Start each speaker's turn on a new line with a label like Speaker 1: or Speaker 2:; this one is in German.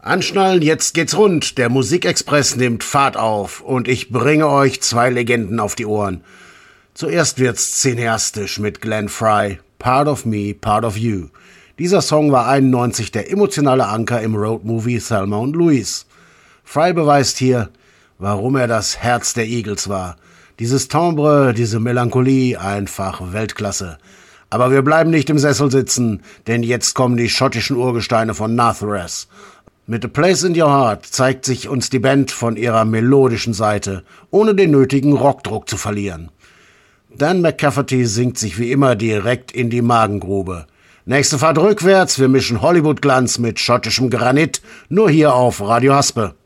Speaker 1: Anschnallen, jetzt geht's rund. Der Musikexpress nimmt Fahrt auf und ich bringe euch zwei Legenden auf die Ohren. Zuerst wird's cineastisch mit Glenn Frey, Part of Me, Part of You. Dieser Song war 91 der emotionale Anker im Roadmovie Thelma und Louise. Frey beweist hier, warum er das Herz der Eagles war. Dieses Timbre, diese Melancholie, einfach Weltklasse. Aber wir bleiben nicht im Sessel sitzen, denn jetzt kommen die schottischen Urgesteine von Natharis. Mit A Place in Your Heart zeigt sich uns die Band von ihrer melodischen Seite, ohne den nötigen Rockdruck zu verlieren. Dan McCafferty singt sich wie immer direkt in die Magengrube. Nächste Fahrt rückwärts, wir mischen Hollywood-Glanz mit schottischem Granit, nur hier auf Radio Haspe.